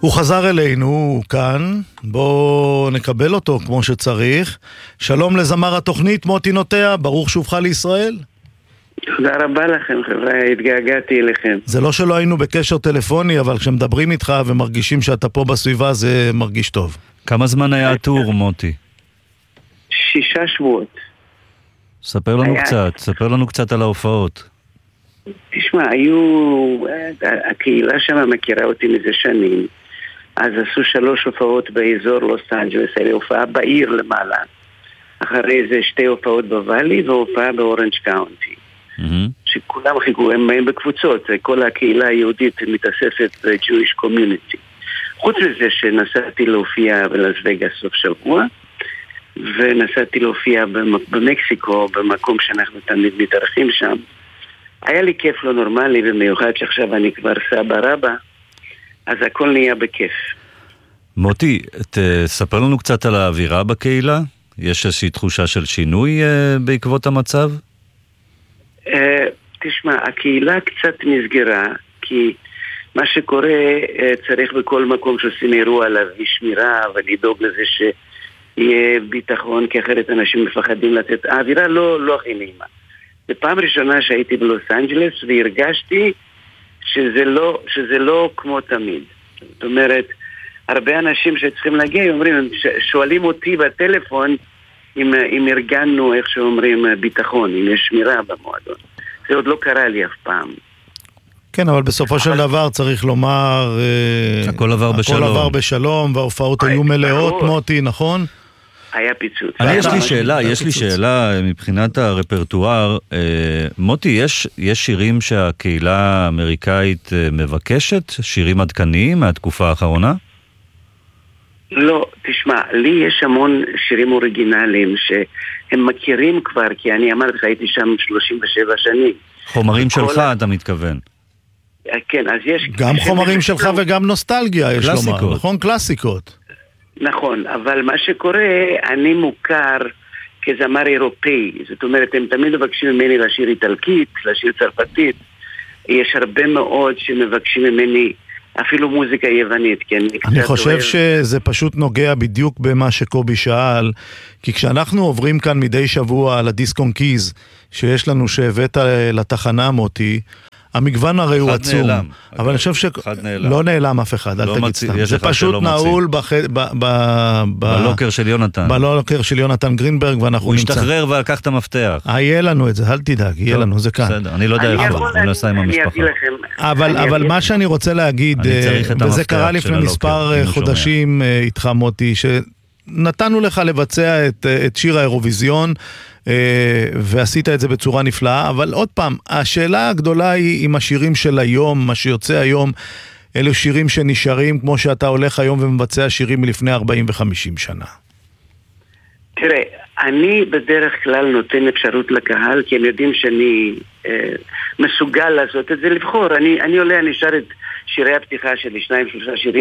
הוא חזר אלינו, הוא כאן, בואו נקבל אותו כמו שצריך. שלום לזמר התוכנית מוטי נוטע, ברוך שובך לישראל. תודה רבה לכם חבר'ה, התגעגעתי אליכם. זה לא שלא היינו בקשר טלפוני, אבל כשמדברים איתך ומרגישים שאתה פה בסביבה זה מרגיש טוב. כמה זמן היה הטור מוטי? 6 שבועות. ספר לנו קצת על ההופעות. תשמע, הקהילה שם מכירה אותי מזה שנים. אז עשו 3 הופעות באזור לוס אנג'לס, הופעה בעיר למעלה. אחרי זה 2 הופעות בוואלי והופעה באורנג' קאונטי. שכולם חיכו, הם בקבוצות, כל הקהילה היהודית מתאספת ב-Jewish community. חוץ מזה שנסעתי להופיע בלאס וגאס סוף שבוע, ונסעתי להופיע במקסיקו, במקום שאנחנו תמיד מתארחים שם. היה לי כיף לא נורמלי, במיוחד שעכשיו אני כבר סבא רבא, אז הכל נהיה בכיף. מוטי, תספר לנו קצת על האווירה בקהילה? יש איזושהי תחושה של שינוי בעקבות המצב? תשמע, הקהילה קצת נסגרה, כי מה שקורה צריך בכל מקום שעושים אירוע להביא שמירה ולדאוג לזה שיהיה ביטחון, כי אחרת אנשים מפחדים לתת. האווירה לא הכי נעימה. זו פעם ראשונה שהייתי בלוס אנג'לס והרגשתי שזה לא כמו תמיד. זאת אומרת, הרבה אנשים שצריכים להגיע אומרים, שואלים אותי בטלפון אם ארגנו, איך שאומרים, ביטחון, אם יש שמירה במועדון. זה עוד לא קרה לי אף פעם. כן, אבל בסופו של דבר צריך לומר הכל עבר בשלום, וההופעות היו מלאות, מוטי, נכון? היה פיצוץ. יש לי שאלה מבחינת הרפרטואר. מוטי, יש שירים שהקהילה האמריקאית מבקשת? שירים עדכניים מהתקופה האחרונה? לא, תשמע, לי יש המון שירים אוריגינליים שהם מכירים כבר, כי אני אמרתי לך, הייתי שם 37 שנים. חומרים שלך אתה מתכוון? כן, אז יש... גם חומרים שלך וגם נוסטלגיה, יש לומר, נכון? קלאסיקות. נכון, אבל מה שקורה, אני מוכר כזמר אירופאי. זאת אומרת, הם תמיד מבקשים ממני לשיר איטלקית, לשיר צרפתית. יש הרבה מאוד שמבקשים ממני אפילו מוזיקה יוונית. אני חושב שזה פשוט נוגע בדיוק במה שקובי שאל, כי כשאנחנו עוברים כאן מדי שבוע על הדיסק און קיז, שיש לנו שהבאת לתחנה מוטי, המגוון הרי הוא עצום, אבל אני חושב שלא נעלם אף אחד, אל תגיד סתם. זה פשוט נעול בלוקר של יונתן. בלוקר של יונתן גרינברג, ואנחנו הוא השתחרר ולקח את המפתח. יהיה לנו את זה, אל תדאג, יהיה לנו, זה כאן. בסדר, אני לא יודע איפה, הוא נסע עם המשפחה. אבל מה שאני רוצה להגיד, וזה קרה לפני מספר חודשים איתך מוטי, שנתנו לך לבצע את שיר האירוויזיון, ועשית את זה בצורה נפלאה, אבל עוד פעם, השאלה הגדולה היא עם השירים של היום, מה שיוצא היום, אלו שירים שנשארים כמו שאתה הולך היום ומבצע שירים מלפני 40 ו-50 שנה. תראה, אני בדרך כלל נותן אפשרות לקהל, כי הם יודעים שאני מסוגל לעשות את זה, לבחור. אני עולה, אני שר את שירי הפתיחה שלי, 2-3 שירים